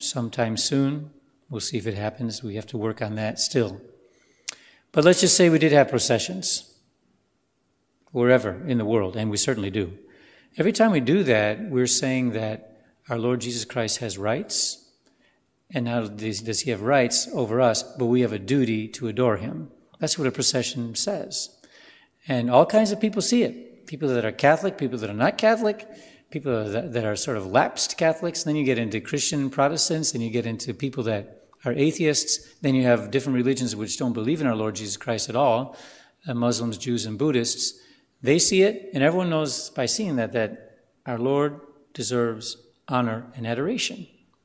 sometime soon. We'll see if it happens. We have to work on that still. But let's just say we did have processions wherever in the world, and we certainly do. Every time we do that, we're saying that our Lord Jesus Christ has rights, and not only does he have rights over us, but we have a duty to adore him. That's what a procession says. And all kinds of people see it. People that are Catholic, people that are not Catholic, people that are sort of lapsed Catholics. Then you get into Christian Protestants, then you get into people that are atheists. Then you have different religions which don't believe in our Lord Jesus Christ at all, Muslims, Jews, and Buddhists. They see it, and everyone knows by seeing that our Lord deserves honor and adoration.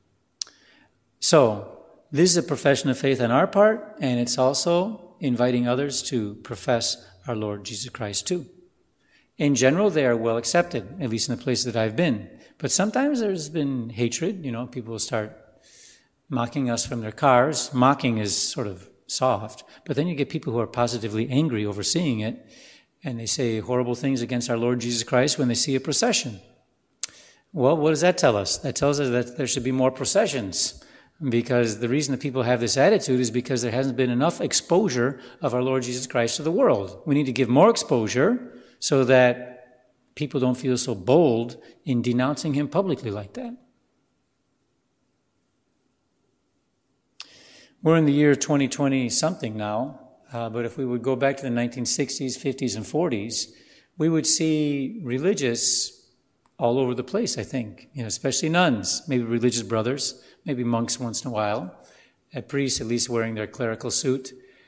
So, this is a profession of faith on our part, and it's also inviting others to profess our Lord Jesus Christ too. In general, they are well accepted, at least in the places that I've been. But sometimes there's been hatred. People will start mocking us from their cars. Mocking is sort of soft. But then you get people who are positively angry over seeing it, and they say horrible things against our Lord Jesus Christ when they see a procession. Well, what does that tell us? That tells us that there should be more processions. Because the reason that people have this attitude is because there hasn't been enough exposure of our Lord Jesus Christ to the world. We need to give more exposure so that people don't feel so bold in denouncing him publicly like that. We're in the year 2020-something now, but if we would go back to the 1960s, 50s, and 40s, we would see religious all over the place, I think, especially nuns, maybe religious brothers, maybe monks once in a while, priests at least wearing their clerical suit.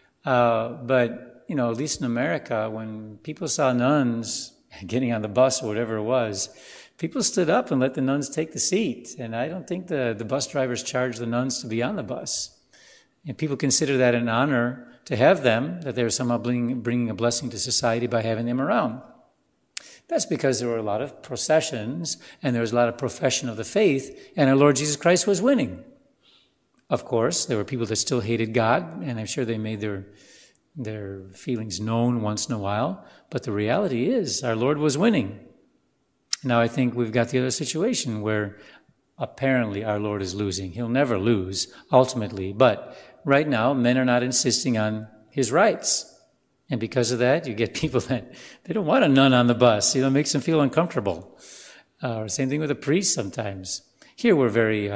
But, at least in America, when people saw nuns getting on the bus or whatever it was, people stood up and let the nuns take the seat. And I don't think the bus drivers charged the nuns to be on the bus. And people consider that an honor to have them, that they're somehow bringing a blessing to society by having them around. That's because there were a lot of processions and there was a lot of profession of the faith, and our Lord Jesus Christ was winning. Of course, there were people that still hated God, and I'm sure they made their feelings known once in a while, but the reality is our Lord was winning. Now I think we've got the other situation where apparently our Lord is losing. He'll never lose, ultimately, but right now men are not insisting on his rights. And because of that, you get people that they don't want a nun on the bus. It makes them feel uncomfortable. Same thing with a priest sometimes. Here we're very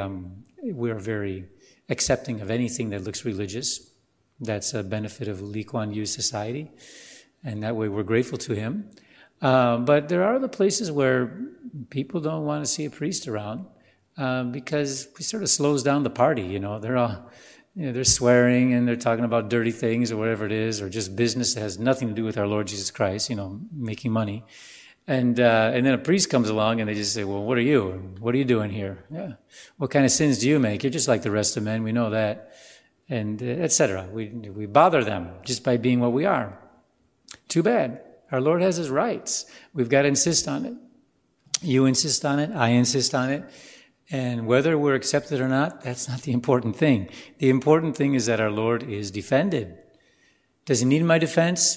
accepting of anything that looks religious. That's a benefit of Lee Kuan Yew's society. And that way we're grateful to him. But there are other places where people don't want to see a priest around because it sort of slows down the party. They're all... they're swearing and they're talking about dirty things or whatever it is, or just business that has nothing to do with our Lord Jesus Christ, making money. And then a priest comes along and they just say, well, what are you? What are you doing here? Yeah. What kind of sins do you make? You're just like the rest of men. We know that. And etc. We bother them just by being what we are. Too bad. Our Lord has his rights. We've got to insist on it. You insist on it. I insist on it. And whether we're accepted or not, that's not the important thing. The important thing is that our Lord is defended. Does he need my defense?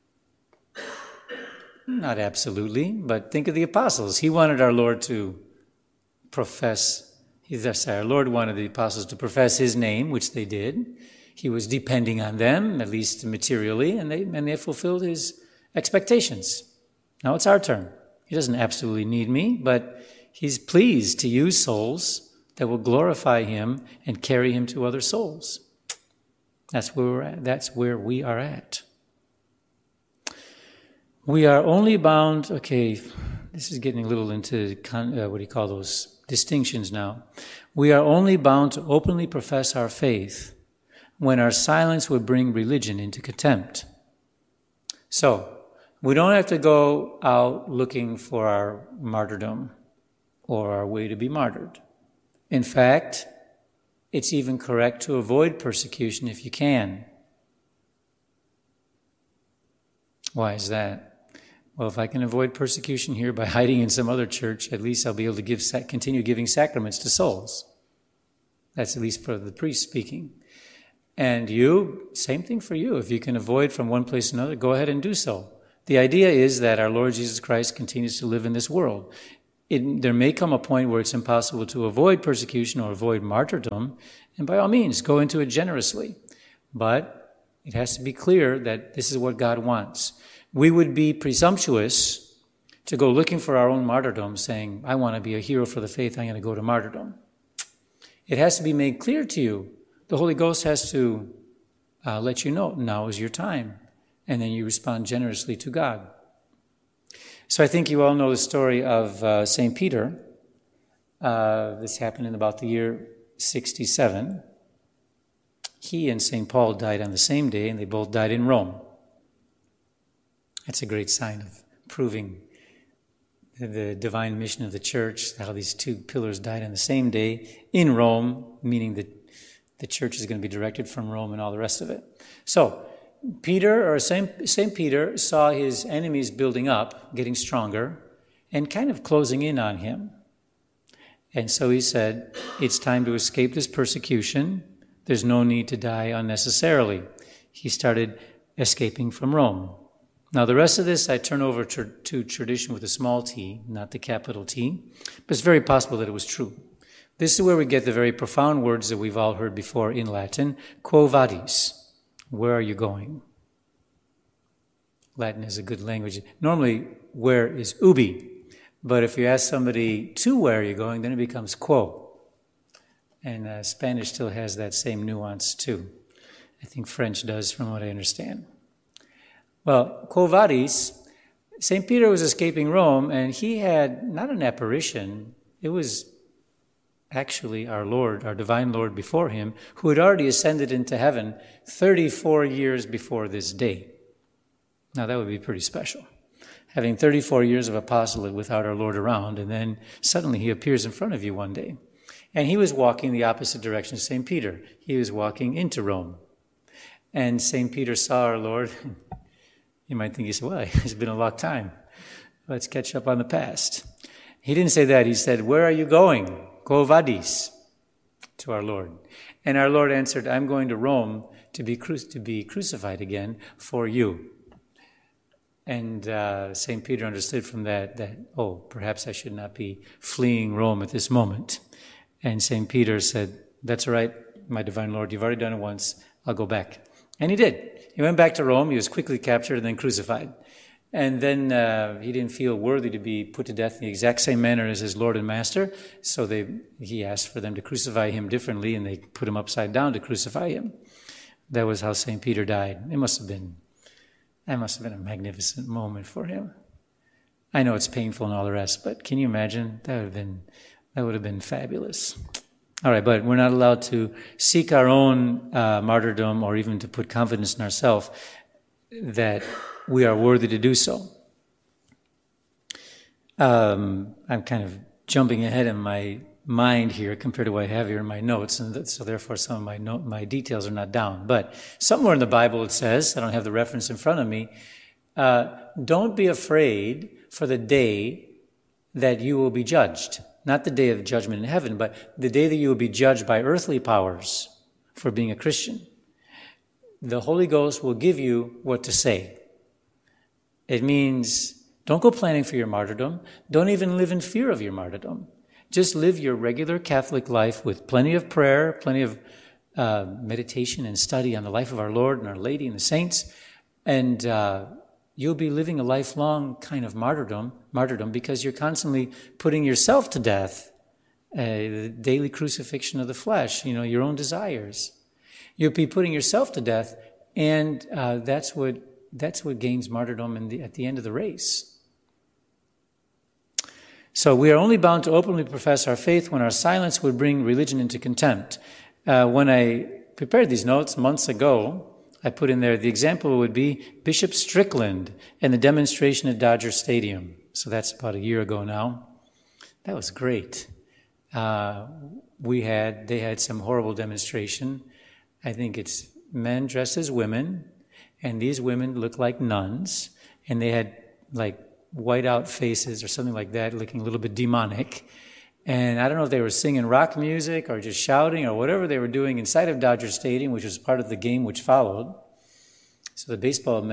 Not absolutely, but think of the apostles. He wanted our Lord to our Lord wanted the apostles to profess his name, which they did. He was depending on them, at least materially, and they fulfilled his expectations. Now it's our turn. He doesn't absolutely need me, but he's pleased to use souls that will glorify him and carry him to other souls. That's where we're at. That's where we are at. We are only bound, this is getting a little into, distinctions now. We are only bound to openly profess our faith when our silence would bring religion into contempt. So, we don't have to go out looking for our martyrdom or our way to be martyred. In fact, it's even correct to avoid persecution if you can. Why is that? Well, if I can avoid persecution here by hiding in some other church, at least I'll be able to continue giving sacraments to souls. That's at least for the priest speaking. And you, same thing for you. If you can avoid from one place to another, go ahead and do so. The idea is that our Lord Jesus Christ continues to live in this world. there may come a point where it's impossible to avoid persecution or avoid martyrdom, and by all means, go into it generously. But it has to be clear that this is what God wants. We would be presumptuous to go looking for our own martyrdom, saying, I want to be a hero for the faith, I'm going to go to martyrdom. It has to be made clear to you. The Holy Ghost has to let you know, now is your time. And then you respond generously to God. So I think you all know the story of St. Peter. This happened in about the year 67. He and St. Paul died on the same day, and they both died in Rome. That's a great sign of proving the divine mission of the church, how these two pillars died on the same day in Rome, meaning that the church is going to be directed from Rome and all the rest of it. So, St. Peter saw his enemies building up, getting stronger, and kind of closing in on him. And so he said, it's time to escape this persecution. There's no need to die unnecessarily. He started escaping from Rome. Now, the rest of this I turn over to tradition with a small t, not the capital T, but it's very possible that it was true. This is where we get the very profound words that we've all heard before in Latin, quo vadis? Where are you going? Latin is a good language. Normally, where is ubi? But if you ask somebody to where are you going, then it becomes quo. And Spanish still has that same nuance too. I think French does, from what I understand. Well, quo vadis, St. Peter was escaping Rome, and he had not an apparition. It was actually our Lord, our divine Lord before him, who had already ascended into heaven 34 years before this day. Now that would be pretty special. Having 34 years of apostolate without our Lord around, and then suddenly he appears in front of you one day. And he was walking the opposite direction of St. Peter. He was walking into Rome. And St. Peter saw our Lord. You might think, he said, well, it's been a long time. Let's catch up on the past. He didn't say that. He said, where are you going? Quo vadis? To our Lord. And our Lord answered, I'm going to Rome to be crucified again for you. And St. Peter understood from that, perhaps I should not be fleeing Rome at this moment. And St. Peter said, that's all right, my divine Lord, you've already done it once, I'll go back. And he did. He went back to Rome, he was quickly captured and then crucified. And then he didn't feel worthy to be put to death in the exact same manner as his Lord and Master, so he asked for them to crucify him differently, and they put him upside down to crucify him. That was how St. Peter died. That must have been a magnificent moment for him. I know it's painful and all the rest, but can you imagine? That would have been fabulous. All right, but we're not allowed to seek our own martyrdom or even to put confidence in ourselves that we are worthy to do so. I'm kind of jumping ahead in my mind here compared to what I have here in my notes, and so therefore some of my details are not down. But somewhere in the Bible it says, I don't have the reference in front of me, don't be afraid for the day that you will be judged. Not the day of judgment in heaven, but the day that you will be judged by earthly powers for being a Christian. The Holy Ghost will give you what to say. It means don't go planning for your martyrdom. Don't even live in fear of your martyrdom. Just live your regular Catholic life with plenty of prayer, plenty of meditation and study on the life of our Lord and Our Lady and the saints. And you'll be living a lifelong kind of martyrdom because you're constantly putting yourself to death, the daily crucifixion of the flesh, your own desires. You'll be putting yourself to death, and that's what gains martyrdom at the end of the race. So we are only bound to openly profess our faith when our silence would bring religion into contempt. When I prepared these notes months ago, I put in there the example would be Bishop Strickland and the demonstration at Dodger Stadium. So that's about a year ago now. That was great. They had some horrible demonstration. I think it's men dressed as women, and these women looked like nuns, and they had like white-out faces or something like that, looking a little bit demonic. And I don't know if they were singing rock music or just shouting or whatever they were doing inside of Dodger Stadium, which was part of the game which followed. So the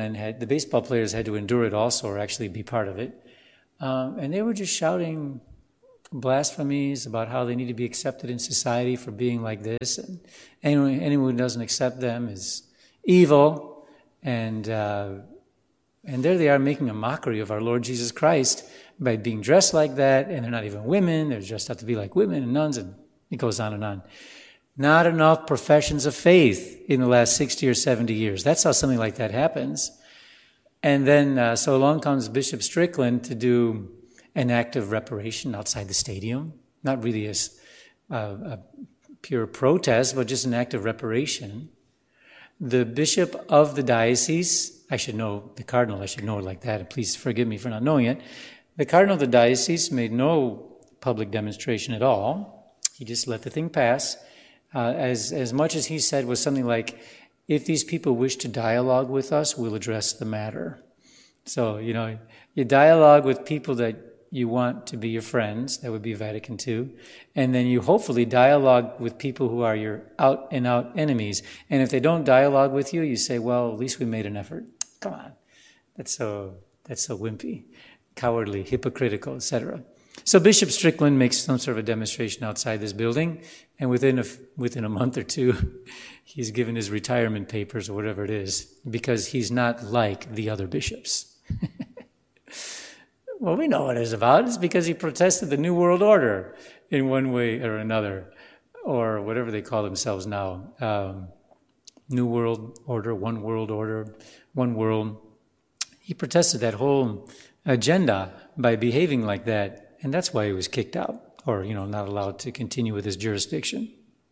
baseball players had to endure it also, or actually be part of it. And they were just shouting blasphemies about how they need to be accepted in society for being like this, and anyone who doesn't accept them is evil, and there they are making a mockery of our Lord Jesus Christ by being dressed like that, and they're not even women, they're dressed up to be like women and nuns, and it goes on and on. Not enough professions of faith in the last 60 or 70 years. That's how something like that happens. And then, so along comes Bishop Strickland to do an act of reparation outside the stadium. Not really a pure protest, but just an act of reparation. The bishop of the diocese, I should know, the cardinal, I should know it like that, and please forgive me for not knowing it. The cardinal of the diocese made no public demonstration at all. He just let the thing pass. As much as he said was something like, if these people wish to dialogue with us, we'll address the matter. So, you dialogue with people that you want to be your friends, that would be Vatican II, and then you hopefully dialogue with people who are your out-and-out enemies. And if they don't dialogue with you, you say, well, at least we made an effort. Come on. That's so wimpy, cowardly, hypocritical, etc. So Bishop Strickland makes some sort of a demonstration outside this building, and within a month or two, he's given his retirement papers or whatever it is, because he's not like the other bishops. Well, we know what it's about. It's because he protested the New World Order in one way or another, or whatever they call themselves now. New World Order, One World. He protested that whole agenda by behaving like that, and that's why he was kicked out, or, not allowed to continue with his jurisdiction.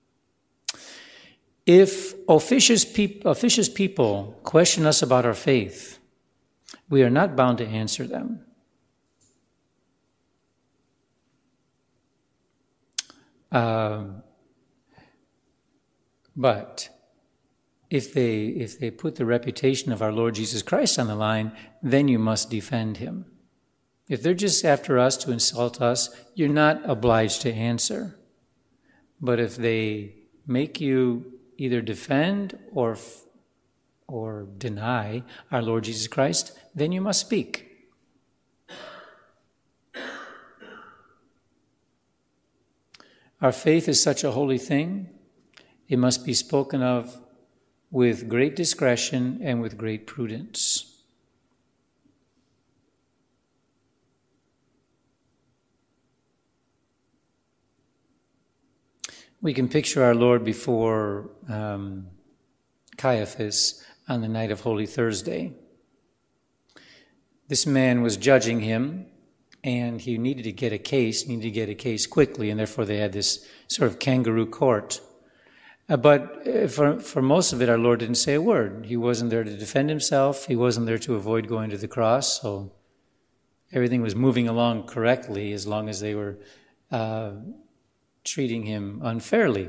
If officious people question us about our faith, we are not bound to answer them. But if they put the reputation of our Lord Jesus Christ on the line, then you must defend him. If they're just after us to insult us, you're not obliged to answer. But if they make you either defend or deny our Lord Jesus Christ, then you must speak. Our faith is such a holy thing, it must be spoken of with great discretion and with great prudence. We can picture our Lord before Caiaphas on the night of Holy Thursday. This man was judging him, and he needed to get a case quickly, and therefore they had this sort of kangaroo court. But for most of it, our Lord didn't say a word. He wasn't there to defend himself. He wasn't there to avoid going to the cross. So everything was moving along correctly as long as they were treating him unfairly.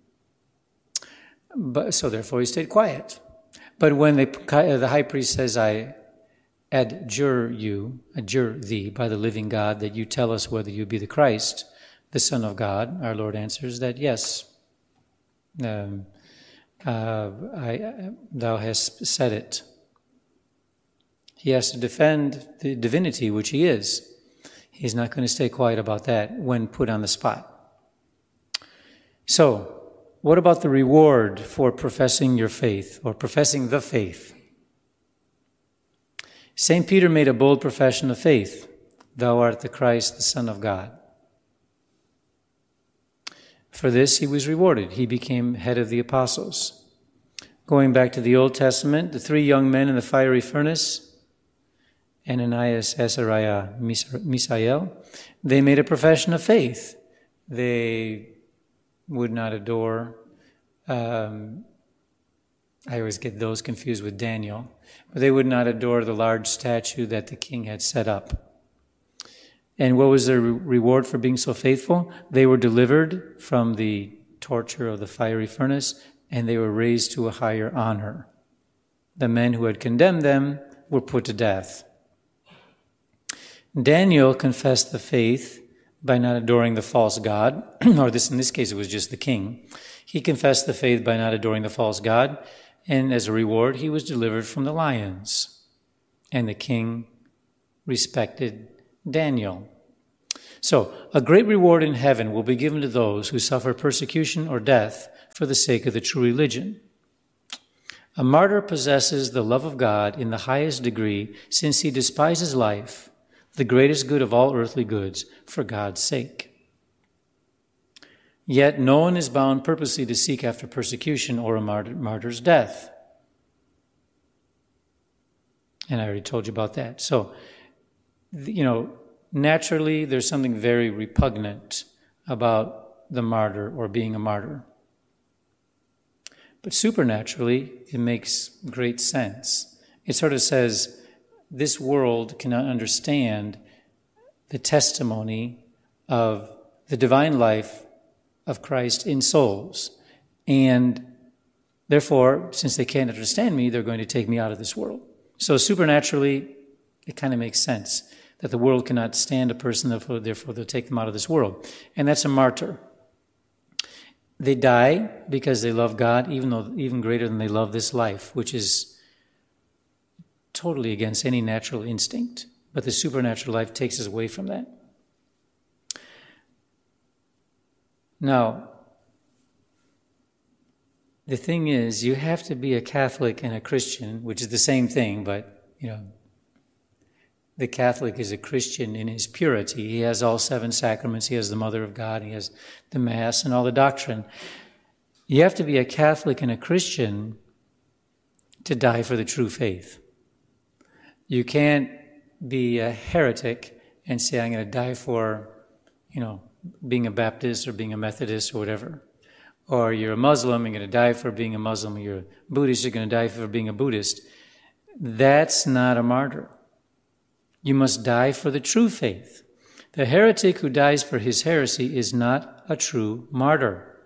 So therefore he stayed quiet. But when the high priest says, I adjure thee by the living God, that you tell us whether you be the Christ, the Son of God, our Lord answers that, yes, thou hast said it. He has to defend the divinity, which he is. He's not going to stay quiet about that when put on the spot. So, what about the reward for professing your faith, or professing the faith? St. Peter made a bold profession of faith. Thou art the Christ, the Son of God. For this he was rewarded. He became head of the apostles. Going back to the Old Testament, the three young men in the fiery furnace, Ananias, Azariah, Misael, they made a profession of faith. They would not adore, I always get those confused with Daniel, but they would not adore the large statue that the king had set up. And what was their reward for being so faithful? They were delivered from the torture of the fiery furnace, and they were raised to a higher honor. The men who had condemned them were put to death. Daniel confessed the faith by not adoring the false god, or in this case it was just the king. He confessed the faith by not adoring the false god, and as a reward he was delivered from the lions. And the king respected Daniel. So, a great reward in heaven will be given to those who suffer persecution or death for the sake of the true religion. A martyr possesses the love of God in the highest degree, since he despises life, the greatest good of all earthly goods, for God's sake. Yet no one is bound purposely to seek after persecution or a martyr's death. And I already told you about that. So, naturally, there's something very repugnant about the martyr or being a martyr. But supernaturally, it makes great sense. It sort of says, this world cannot understand the testimony of the divine life of Christ in souls. And therefore, since they can't understand me, they're going to take me out of this world. So supernaturally, it kind of makes sense that the world cannot stand a person, therefore they'll take them out of this world. And that's a martyr. They die because they love God, even greater than they love this life, which is totally against any natural instinct. But the supernatural life takes us away from that. Now, the thing is, you have to be a Catholic and a Christian, which is the same thing, but, the Catholic is a Christian in his purity. He has all 7 sacraments. He has the Mother of God. He has the Mass and all the doctrine. You have to be a Catholic and a Christian to die for the true faith. You can't be a heretic and say, I'm going to die for, being a Baptist or being a Methodist or whatever. Or you're a Muslim, you're going to die for being a Muslim. Or you're a Buddhist, you're going to die for being a Buddhist. That's not a martyr. You must die for the true faith. The heretic who dies for his heresy is not a true martyr.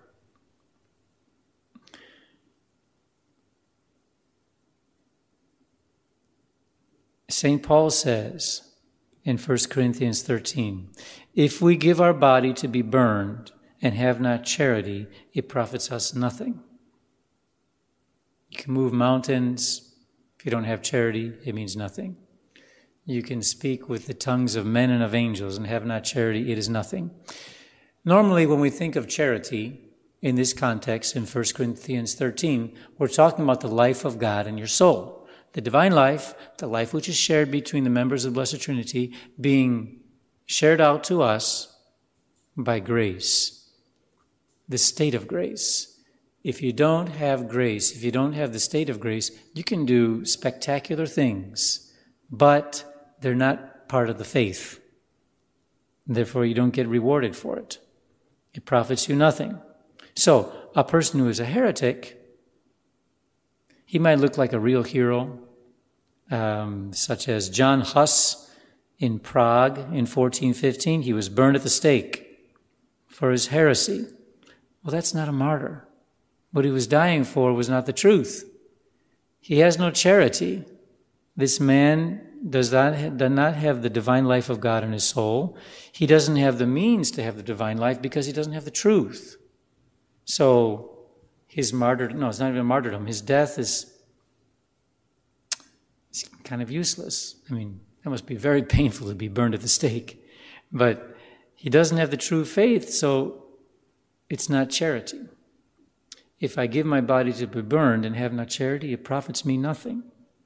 St. Paul says in 1 Corinthians 13, if we give our body to be burned and have not charity, it profits us nothing. You can move mountains. If you don't have charity, it means nothing. You can speak with the tongues of men and of angels and have not charity, it is nothing. Normally, when we think of charity in this context, in 1 Corinthians 13, we're talking about the life of God in your soul. The divine life, the life which is shared between the members of the Blessed Trinity, being shared out to us by grace, the state of grace. If you don't have grace, if you don't have the state of grace, you can do spectacular things, but they're not part of the faith. Therefore, you don't get rewarded for it. It profits you nothing. So, a person who is a heretic, he might look like a real hero, such as John Huss in Prague in 1415. He was burned at the stake for his heresy. Well, that's not a martyr. What he was dying for was not the truth. He has no charity. This man does not have the divine life of God in his soul. He doesn't have the means to have the divine life because he doesn't have the truth. So his martyrdom, no, it's not even a martyrdom. His death is kind of useless. I mean, that must be very painful to be burned at the stake. But he doesn't have the true faith, so it's not charity. If I give my body to be burned and have not charity, it profits me nothing.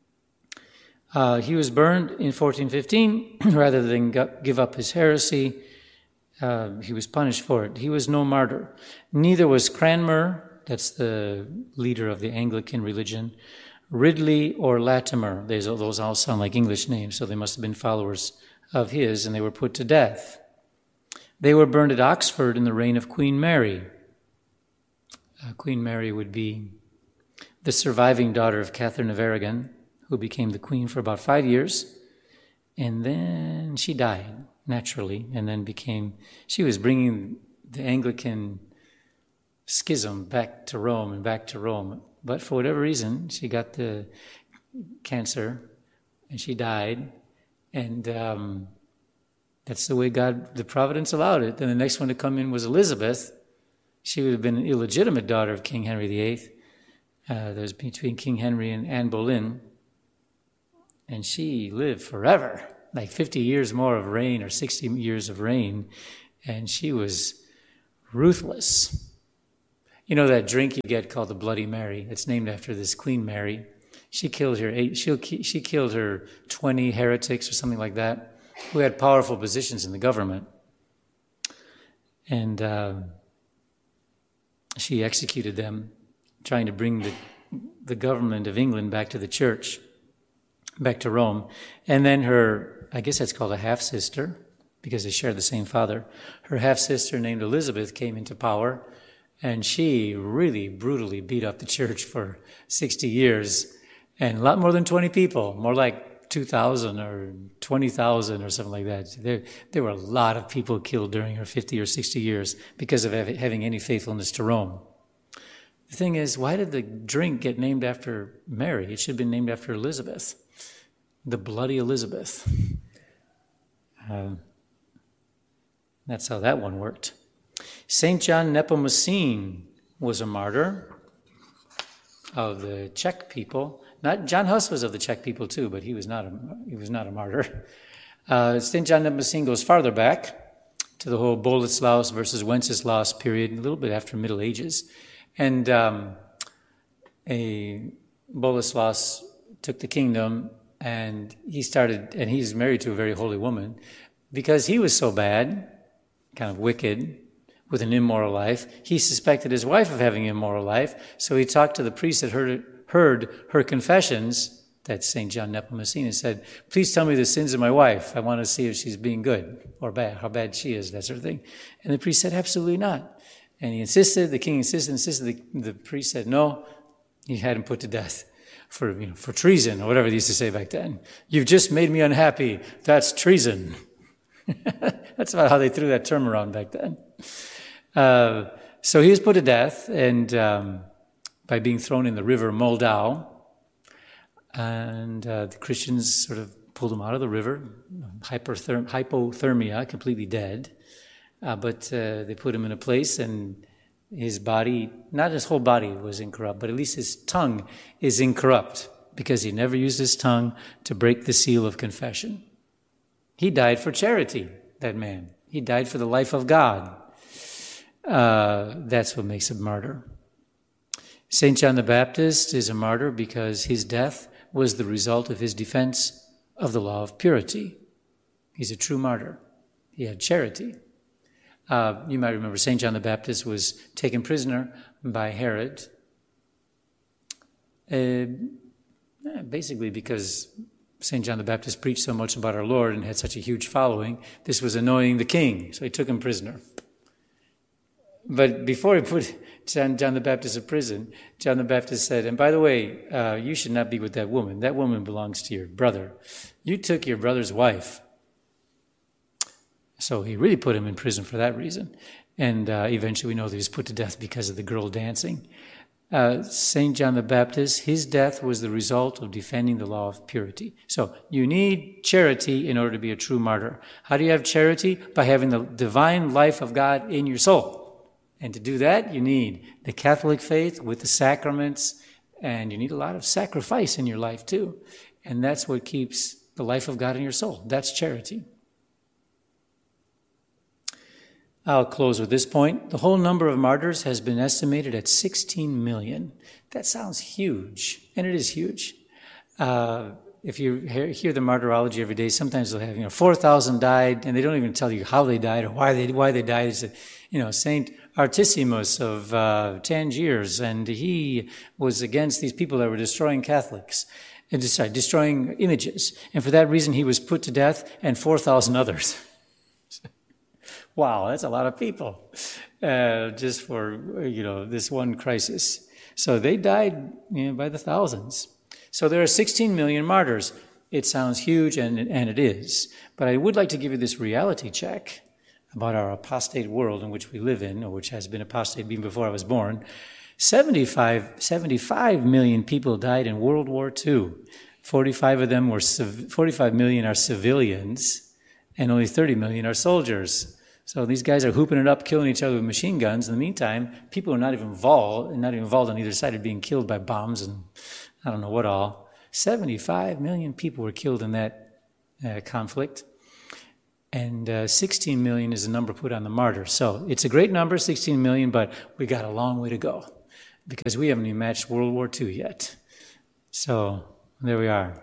He was burned in 1415 rather than give up his heresy. He was punished for it. He was no martyr. Neither was Cranmer, that's the leader of the Anglican religion, Ridley or Latimer. Those all sound like English names, so they must have been followers of his, and they were put to death. They were burned at Oxford in the reign of Queen Mary. Queen Mary would be the surviving daughter of Catherine of Aragon, who became the queen for about 5 years, and then she died naturally, and then she was bringing the Anglican schism back to Rome, but for whatever reason, she got the cancer, and she died, and that's the way God, the providence allowed it. Then the next one to come in was Elizabeth. She would have been an illegitimate daughter of King Henry VIII. That was between King Henry and Anne Boleyn. And she lived forever. like 50 years more of reign or 60 years of reign, and she was ruthless. You know that drink you get called the Bloody Mary? It's named after this Queen Mary. She killed her 20 heretics or something like that, who had powerful positions in the government. And she executed them, trying to bring the government of England back to the church, back to Rome. And then her, I guess that's called a half-sister, because they shared the same father. Her half-sister named Elizabeth came into power, and she really brutally beat up the church for 60 years, and a lot more than 20 people, more like 2,000 or 20,000 or something like that. There were a lot of people killed during her 50 or 60 years because of having any faithfulness to Rome. The thing is, why did the drink get named after Mary? It should have been named after Elizabeth, the Bloody Elizabeth. That's how that one worked. St. John Nepomucene was a martyr of the Czech people. Not John Huss was of the Czech people too, but he was not a martyr. St. John Nepomucene goes farther back to the whole Boleslaus versus Wenceslaus period, a little bit after Middle Ages. And Boleslaus took the kingdom, and he's married to a very holy woman. Because he was so bad, kind of wicked, with an immoral life, he suspected his wife of having an immoral life, so he talked to the priest that heard her confessions, that's St. John Nepomucene, and said, please tell me the sins of my wife. I want to see if she's being good or bad, how bad she is, that sort of thing. And the priest said, absolutely not. And he insisted, the king insisted, the priest said, no, he had him put to death for treason, or whatever they used to say back then. You've just made me unhappy. That's treason. That's about how they threw that term around back then. So he was put to death, and by being thrown in the river Moldau, and the Christians sort of pulled him out of the river, hypothermia, completely dead. But they put him in a place, and his body, not his whole body was incorrupt, but at least his tongue is incorrupt, because he never used his tongue to break the seal of confession. He died for charity, that man. He died for the life of God. That's what makes a martyr. St. John the Baptist is a martyr because his death was the result of his defense of the law of purity. He's a true martyr. He had charity. You might remember St. John the Baptist was taken prisoner by Herod, basically because St. John the Baptist preached so much about our Lord and had such a huge following. This was annoying the king, so he took him prisoner. But before he put John the Baptist in prison, John the Baptist said, and by the way, you should not be with that woman. That woman belongs to your brother. You took your brother's wife. So he really put him in prison for that reason. And eventually we know that he was put to death because of the girl dancing. St. John the Baptist, his death was the result of defending the law of purity. So you need charity in order to be a true martyr. How do you have charity? By having the divine life of God in your soul. And to do that, you need the Catholic faith with the sacraments, and you need a lot of sacrifice in your life too. And that's what keeps the life of God in your soul. That's charity. I'll close with this point. The whole number of martyrs has been estimated at 16 million. That sounds huge, and it is huge. If you hear the martyrology every day, sometimes they'll have, 4,000 died, and they don't even tell you how they died or why they died. They say, Saint Artisimus of Tangiers, and he was against these people that were destroying Catholics, and destroying images. And for that reason, he was put to death, and 4,000 others. Wow, that's a lot of people, just for, this one crisis. So they died by the thousands. So there are 16 million martyrs. It sounds huge, and it is. But I would like to give you this reality check about our apostate world in which we live in, or which has been apostate even before I was born. 75 million people died in World War II. 45 million are civilians, and only 30 million are soldiers. So these guys are hooping it up, killing each other with machine guns. In the meantime, people are not even involved on either side of being killed by bombs and I don't know what all. 75 million people were killed in that conflict. And 16 million is the number put on the martyrs. So it's a great number, 16 million, but we got a long way to go because we haven't even matched World War II yet. So there we are.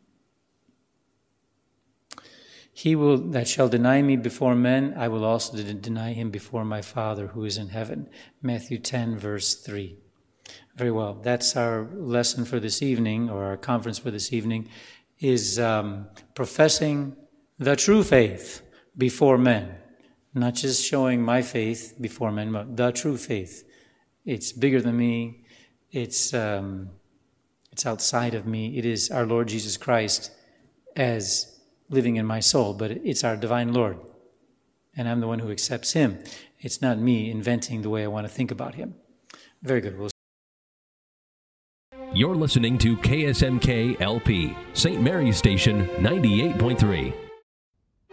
He will that shall deny me before men, I will also deny him before my Father who is in heaven. Matthew 10, verse 3. Very well. That's our lesson for this evening, or our conference for this evening, is professing the true faith before men. Not just showing my faith before men, but the true faith. It's bigger than me. It's outside of me. It is our Lord Jesus Christ as living in my soul, but it's our divine Lord. And I'm the one who accepts him. It's not me inventing the way I want to think about him. Very good. You're listening to KSMK LP, St. Mary's Station 98.3.